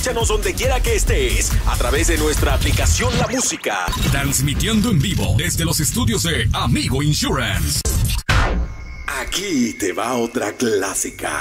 escúchanos donde quiera que estés a través de nuestra aplicación La Música. Transmitiendo en vivo desde los estudios de Amigo Insurance. Aquí te va otra clásica.